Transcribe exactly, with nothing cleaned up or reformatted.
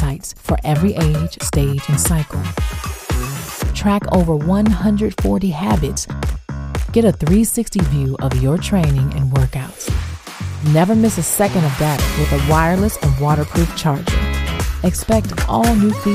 insights for every age, stage, and cycle. Track over one hundred forty habits. Get a three sixty view of your training and workouts. Never miss a second of data with a wireless and waterproof charger. Expect all new features